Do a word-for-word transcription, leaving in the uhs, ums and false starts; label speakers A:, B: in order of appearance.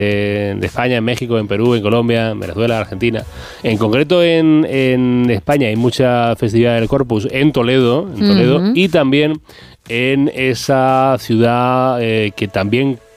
A: de, de España, en México, en Perú, en Colombia, en Venezuela, Argentina. En concreto en, en España hay mucha festividad del Corpus en Toledo, en Toledo uh-huh. y también en esa ciudad eh, que también